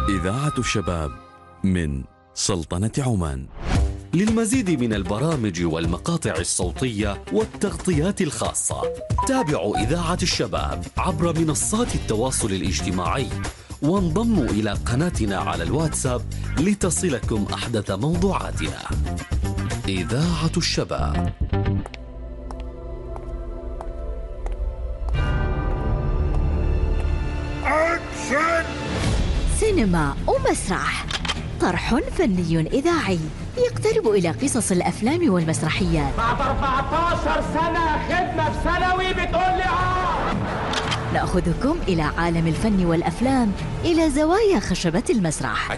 إذاعة الشباب من سلطنة عمان. للمزيد من البرامج والمقاطع الصوتية والتغطيات الخاصة تابعوا إذاعة الشباب عبر منصات التواصل الاجتماعي وانضموا إلى قناتنا على الواتساب لتصلكم أحدث موضوعاتنا. إذاعة الشباب. سينما ومسرح، طرح فني إذاعي يقترب إلى قصص الأفلام والمسرحيات. بعد 14 سنة خدمة في ثانوي بتقول لي نأخذكم إلى عالم الفن والأفلام، إلى زوايا خشبة المسرح.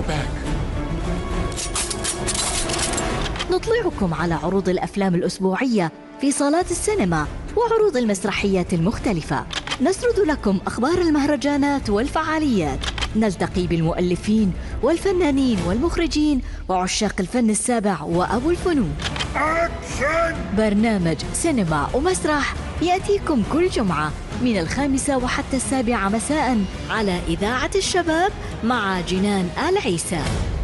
نطلعكم على عروض الأفلام الأسبوعية في صالات السينما وعروض المسرحيات المختلفة. نسرد لكم أخبار المهرجانات والفعاليات. نلتقي بالمؤلفين والفنانين والمخرجين وعشاق الفن السابع وأبو الفنون. برنامج سينما ومسرح يأتيكم كل جمعة من 5 وحتى 7 مساء على إذاعة الشباب مع جنان آل عيسى.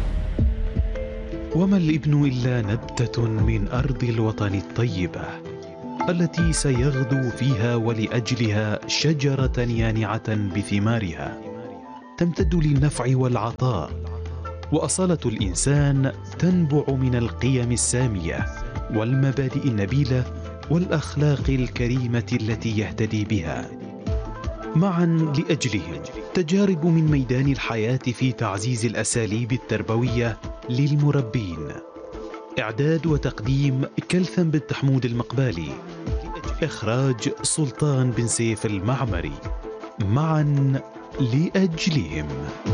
وما الابن إلا نبتة من أرض الوطن الطيبة التي سيغدو فيها ولأجلها شجرة يانعة بثمارها تمتد للنفع والعطاء. وأصالة الإنسان تنبع من القيم السامية والمبادئ النبيلة والأخلاق الكريمة التي يهتدي بها. معا لأجلهم تجارب من ميدان الحياة في تعزيز الأساليب التربوية للمربين. إعداد وتقديم كلثم بن حمود المقبالي. إخراج سلطان بن سيف المعمري. معا لأجلهم.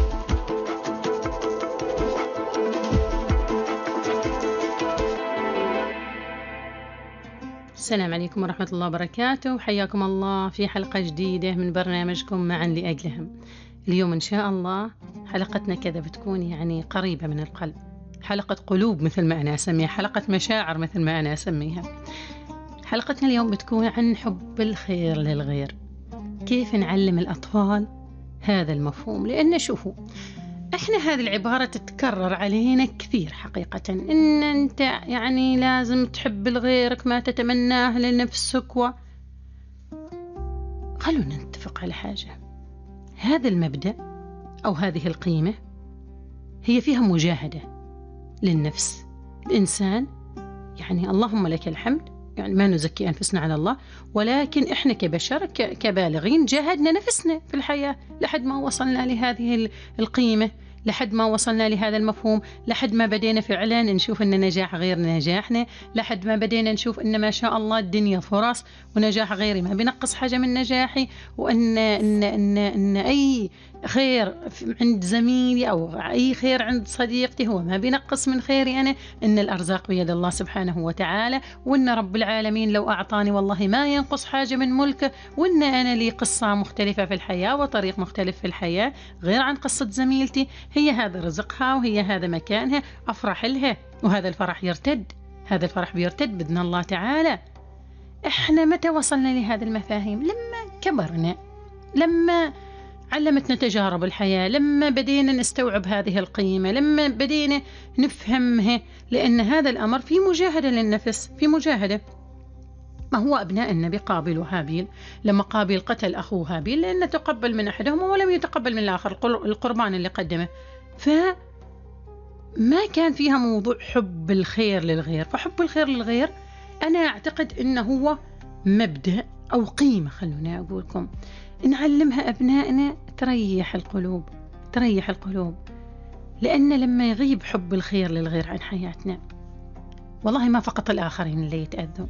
السلام عليكم ورحمة الله وبركاته. حياكم الله في حلقة جديدة من برنامجكم معا لأجلهم. اليوم إن شاء الله حلقتنا كذا بتكون يعني قريبة من القلب، حلقة قلوب مثل ما أنا أسميها، حلقة مشاعر مثل ما أنا أسميها. حلقتنا اليوم بتكون عن حب الخير للغير، كيف نعلم الأطفال هذا المفهوم. لأن شوفوا، إحنا هذه العبارة تتكرر علينا كثير حقيقة، إن أنت يعني لازم تحب لغيرك ما تتمناه لنفسك خلونا نتفق على حاجة، هذا المبدأ أو هذه القيمة هي فيها مجاهدة للنفس. الإنسان يعني اللهم لك الحمد، يعني ما نزكي أنفسنا على الله، ولكن إحنا كبشر كبالغين جاهدنا نفسنا في الحياة لحد ما وصلنا لهذه القيمة، لحد ما وصلنا لهذا المفهوم، لحد ما بدينا فعلا نشوف أن نجاح غير نجاحنا، لحد ما بدينا نشوف أن ما شاء الله الدنيا فرص ونجاح غيري ما بينقص حاجة من نجاحي، وأن إن إن إن أي خير عند زميلي أو أي خير عند صديقتي هو ما بينقص من خيري أنا، إن الأرزاق بيد الله سبحانه وتعالى، وإن رب العالمين لو أعطاني والله ما ينقص حاجة من ملكه، وإن أنا لي قصة مختلفة في الحياة وطريق مختلف في الحياة غير عن قصة زميلتي، هي هذا رزقها وهي هذا مكانها، أفرح لها، وهذا الفرح يرتد، هذا الفرح بيرتد بإذن الله تعالى. إحنا متى وصلنا لهذه المفاهيم؟ لما كبرنا، لما علمتنا تجارب الحياة، لما بدينا نستوعب هذه القيمة، لما بدينا نفهمها، لأن هذا الأمر في مجاهدة للنفس، في مجاهدة. ما هو أبناء النبي قابيل وهابيل، لما قابيل قتل أخوه هابيل لأنه تقبل من أحدهما ولم يتقبل من الآخر القربان اللي قدمه، فما كان فيها موضوع حب الخير للغير. فحب الخير للغير أنا أعتقد أنه هو مبدأ أو قيمة، خلونا أقولكم نعلمها أبنائنا تريح القلوب، تريح القلوب. لأن لما يغيب حب الخير للغير عن حياتنا والله ما فقط الآخرين اللي يتأذوا،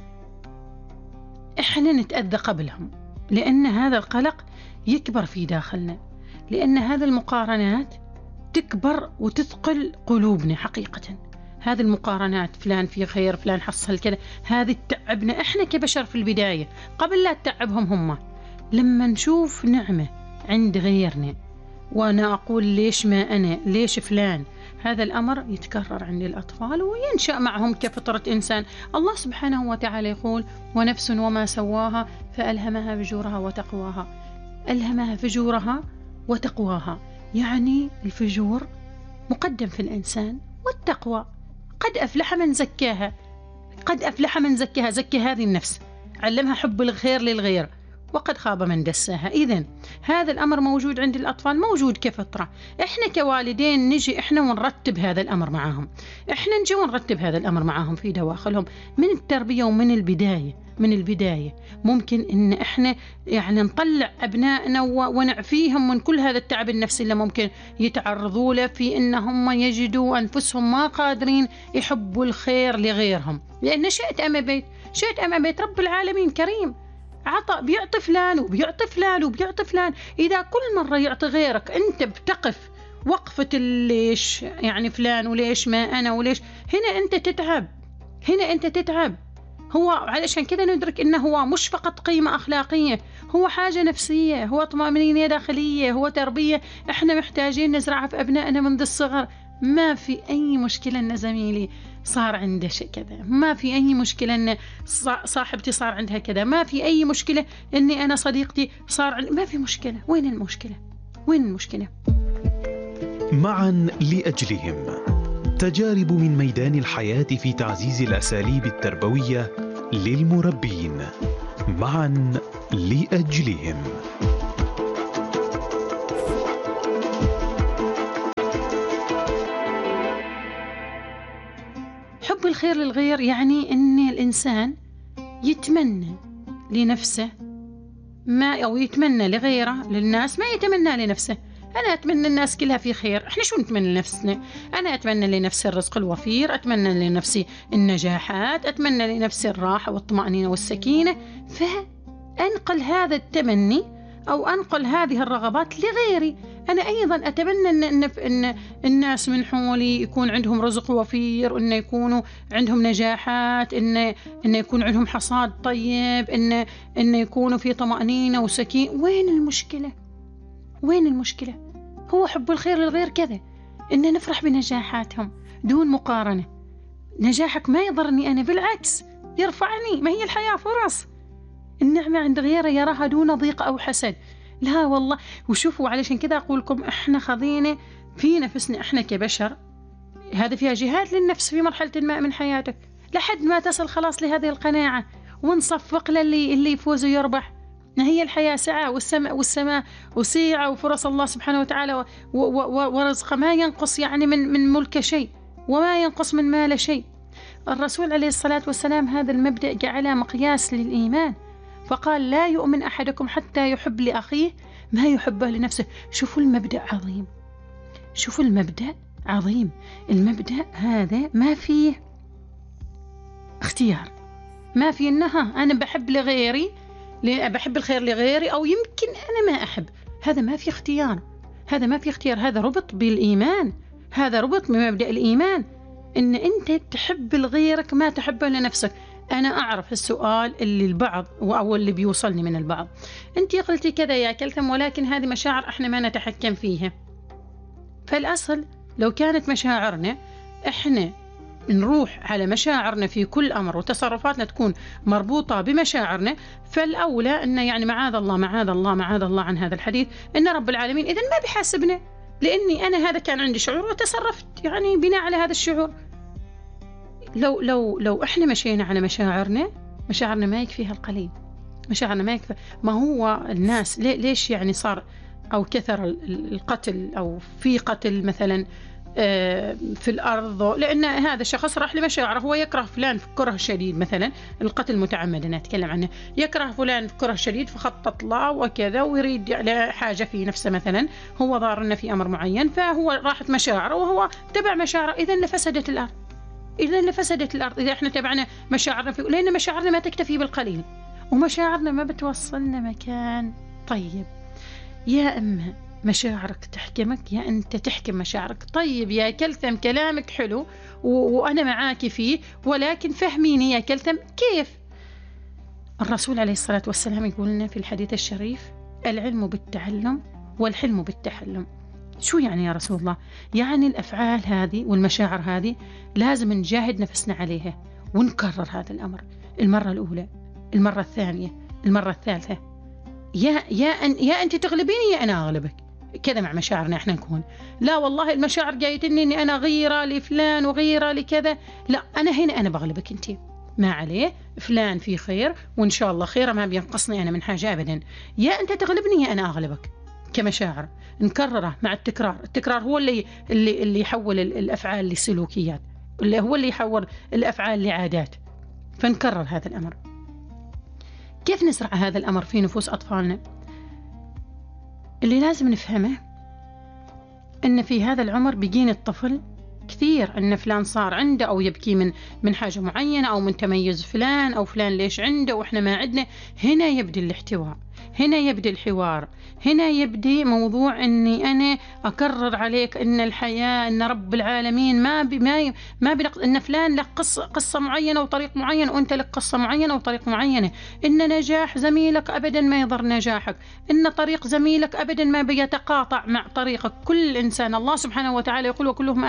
إحنا نتأذى قبلهم، لأن هذا القلق يكبر في داخلنا، لأن هذه المقارنات تكبر وتثقل قلوبنا حقيقة. هذه المقارنات، فلان في خير، فلان حصل كذا، هذه تتعبنا إحنا كبشر في البداية قبل لا تتعبهم هم. لما نشوف نعمة عند غيرنا وأنا أقول ليش ما أنا، ليش فلان، هذا الأمر يتكرر عند الأطفال وينشأ معهم كفطرة إنسان. الله سبحانه وتعالى يقول: ونفس وما سواها فألهمها فجورها وتقواها. ألهمها فجورها وتقواها، يعني الفجور مقدم في الإنسان، والتقوى قد أفلح من زكاها، قد أفلح من زكاها، زكى هذه النفس، علمها حب الخير للغير، وقد خاب من دساها. إذن هذا الأمر موجود عند الأطفال، موجود كفطرة. إحنا كوالدين نجي إحنا ونرتب هذا الأمر معهم، إحنا نجي ونرتب هذا الأمر معهم في دواخلهم من التربية ومن البداية. من البداية ممكن إن إحنا يعني نطلع أبنائنا ونعفيهم من كل هذا التعب النفسي اللي ممكن يتعرضوا له في إنهم يجدوا أنفسهم ما قادرين يحبوا الخير لغيرهم. لأن شئت أم أبيت، شئت أم أبيت، رب العالمين كريم، عطى، بيعطي فلان وبيعطي فلان وبيعطي فلان. إذا كل مرة يعطي غيرك أنت بتقف وقفة ليش يعني فلان وليش ما أنا وليش، هنا أنت تتعب، هنا أنت تتعب. هو علشان كذا ندرك إنه هو مش فقط قيمة أخلاقية، هو حاجة نفسية، هو طمأنينة داخلية، هو تربية إحنا محتاجين نزرعها في أبنائنا منذ الصغر. ما في أي مشكلة إن زميلي صار عنده شيء كذا، ما في أي مشكلة إن صاحبتي صار عندها كذا، ما في أي مشكلة إني أنا صديقتي صار ما في مشكلة. وين المشكلة؟ وين المشكلة؟ معا لأجلهم، تجارب من ميدان الحياة في تعزيز الأساليب التربوية للمربين. معا لأجلهم. حب الخير للغير يعني أن الإنسان يتمنى لنفسه ما، أو يتمنى لغيره، للناس ما يتمنى لنفسه. أنا أتمنى الناس كلها في خير، إحنا شو نتمنى لنفسنا؟ أنا أتمنى لنفسي الرزق الوفير، أتمنى لنفسي النجاحات، أتمنى لنفسي الراحة والطمأنينة والسكينة. فأنقل هذا التمني أو أنقل هذه الرغبات لغيري. أنا أيضا أتمنى أن الناس من حولي يكون عندهم رزق وفير، أن يكونوا عندهم نجاحات، أن يكون عندهم حصاد طيب، أن يكونوا في طمأنينة وسكينة. وين المشكلة؟ وين المشكلة؟ هو حب الخير للغير كذا، إن نفرح بنجاحاتهم دون مقارنة. نجاحك ما يضرني أنا، بالعكس يرفعني. ما هي الحياة فرص، النعمة عند غيره يراها دون ضيق أو حسد. لا والله. وشوفوا علشان كذا أقول لكم إحنا خذينا في نفسنا إحنا كبشر، هذا فيها جهاد للنفس في مرحلة ما من حياتك لحد ما تصل خلاص لهذه القناعة ونصفق للي يفوز ويربح. هي الحياة سعة، والسماء وسيعة، وفرص الله سبحانه وتعالى ورزق ما ينقص يعني من ملك شيء، وما ينقص من مال شيء. الرسول عليه الصلاة والسلام هذا المبدأ جعله مقياس للإيمان، فقال لا يؤمن أحدكم حتى يحب لأخيه ما يحبه لنفسه. شوفوا المبدأ عظيم، شوفوا المبدأ عظيم. المبدأ هذا ما فيه اختيار، ما في إنها أنا بحب لغيري، بحب الخير لغيري، أو يمكن أنا ما أحب. هذا ما في اختيار، هذا ما في اختيار. هذا ربط بالإيمان، هذا ربط بمبدأ الإيمان، إن أنت تحب لغيرك ما تحبه لنفسك. أنا أعرف السؤال اللي البعض أو اللي بيوصلني من البعض، أنت قلتي كذا يا كلثم، ولكن هذه مشاعر إحنا ما نتحكم فيها. فالأصل لو كانت مشاعرنا إحنا نروح على مشاعرنا في كل أمر، وتصرفاتنا تكون مربوطة بمشاعرنا، فالأولى أن يعني معاذ الله معاذ الله معاذ الله عن هذا الحديث، أن رب العالمين إذن ما بيحاسبنا، لأني أنا هذا كان عندي شعور وتصرفت يعني بناء على هذا الشعور. لو إحنا مشينا على مشاعرنا ما يكفيها القليل، مشاعرنا ما يكفي. ما هو الناس ليش يعني صار أو كثر القتل أو في قتل مثلا في الأرض؟ لأن هذا الشخص راح لمشاعره، هو يكره فلان في كره شديد، مثلا القتل المتعمد أنا أتكلم عنه، يكره فلان في كره شديد فخطط له وكذا، ويريد على حاجة في نفسه، مثلا هو ضارنا في أمر معين، فهو راحت مشاعره وهو تبع مشاعره. إذن لفسدت الأرض، إذن لفسدت الأرض إذا إحنا تبعنا مشاعرنا لأن مشاعرنا ما تكتفي بالقليل، ومشاعرنا ما بتوصلنا مكان طيب. يا أما مشاعرك تحكمك، يا أنت تحكم مشاعرك. طيب يا كلثم كلامك حلو وأنا معاك فيه، ولكن فهميني يا كلثم كيف. الرسول عليه الصلاة والسلام يقول لنا في الحديث الشريف: العلم بالتعلم والحلم بالتحلم. شو يعني يا رسول الله؟ يعني الأفعال هذه والمشاعر هذه لازم نجاهد نفسنا عليها، ونكرر هذا الأمر المرة الأولى، المرة الثانية، المرة الثالثة. يا أنت تغلبيني يا أنا أغلبك، كذا مع مشاعرنا احنا نكون. لا والله المشاعر جايتني اني انا غيرة لفلان وغيرة لكذا، لا انا هنا انا بغلبك انت، ما عليه، فلان في خير وان شاء الله خيره، ما بينقصني انا من حاجة ابدا، يا انت تغلبني يا انا اغلبك. كمشاعر نكرره مع التكرار. التكرار هو اللي يحول الافعال لسلوكيات، اللي هو اللي يحول الافعال لعادات. فنكرر هذا الامر. كيف نزرع هذا الامر في نفوس اطفالنا؟ اللي لازم نفهمه ان في هذا العمر بيجين الطفل كثير ان فلان صار عنده او يبكي من حاجه معينه او من تميز فلان او فلان ليش عنده واحنا ما عندنا. هنا يبدي الاحتواء، هنا يبدي الحوار، هنا يبدي موضوع اني انا اكرر عليك ان الحياه، ان رب العالمين ما ان فلان لك قصه معينه وطريق معين وانت لك قصه معينه وطريق معينه، ان نجاح زميلك ابدا ما يضر نجاحك، ان طريق زميلك ابدا ما بيتقاطع مع طريقك. كل انسان الله سبحانه وتعالى يقول وكلهم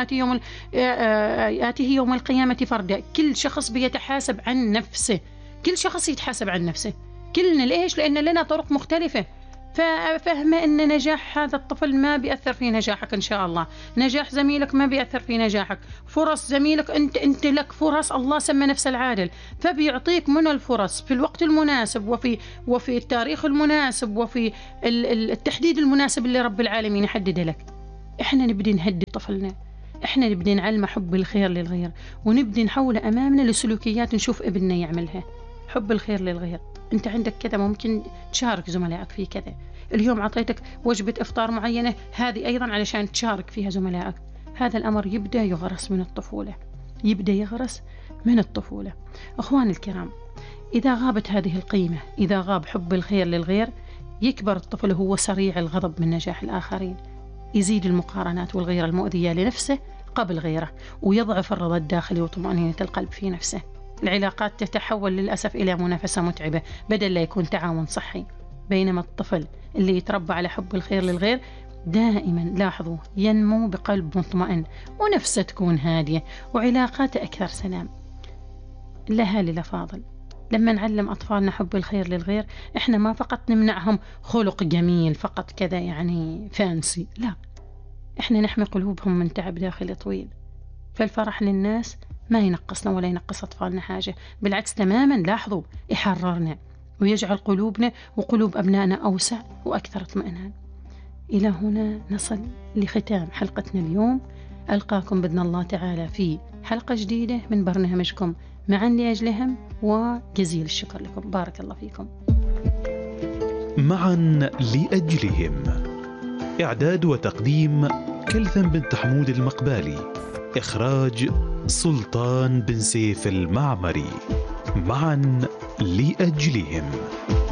آتيه يوم القيامه فردا. كل شخص بيتحاسب عن نفسه، كل شخص يتحاسب عن نفسه كلنا. ليش؟ لأن لنا طرق مختلفة. ففهم أن نجاح هذا الطفل ما بيأثر في نجاحك إن شاء الله، نجاح زميلك ما بيأثر في نجاحك، فرص زميلك أنت لك فرص، الله سمى نفس العادل، فبيعطيك من الفرص في الوقت المناسب وفي التاريخ المناسب وفي التحديد المناسب اللي رب العالمين يحدده لك. إحنا نبدي نهدي طفلنا، إحنا نبدي نعلم حب الخير للغير، ونبدي نحول أمامنا لسلوكيات نشوف ابننا يعملها. حب الخير للغير، أنت عندك كذا ممكن تشارك زملائك في كذا، اليوم عطيتك وجبة إفطار معينة، هذه أيضا علشان تشارك فيها زملائك. هذا الأمر يبدأ يغرس من الطفولة، يبدأ يغرس من الطفولة. أخواني الكرام، إذا غابت هذه القيمة، إذا غاب حب الخير للغير، يكبر الطفل هو سريع الغضب من نجاح الآخرين، يزيد المقارنات والغيرة المؤذية لنفسه قبل غيره، ويضعف الرضا الداخلي وطمأنينة القلب في نفسه. العلاقات تتحول للأسف إلى منافسة متعبة بدل لا يكون تعاون صحي. بينما الطفل اللي يتربى على حب الخير للغير دائما، لاحظوا، ينمو بقلب مطمئن ونفسه تكون هادية وعلاقاته أكثر سلام. الأهالي الأفاضل، لما نعلم أطفالنا حب الخير للغير، إحنا ما فقط نمنعهم خلق جميل فقط كذا يعني فانسي، لا، إحنا نحمي قلوبهم من تعب داخلي طويل. فالفرح للناس ما ينقصنا ولا ينقص أطفالنا حاجة، بالعكس تماما، لاحظوا، يحررنا ويجعل قلوبنا وقلوب أبنائنا أوسع وأكثر اطمئنان. إلى هنا نصل لختام حلقتنا اليوم. ألقاكم بإذن الله تعالى في حلقة جديدة من برنامجكم معا لأجلهم، وجزيل الشكر لكم. بارك الله فيكم. معا لأجلهم، إعداد وتقديم كلثم بنت حمود المقبالي، إخراج سلطان بن سيف المعمري. معا لأجلهم.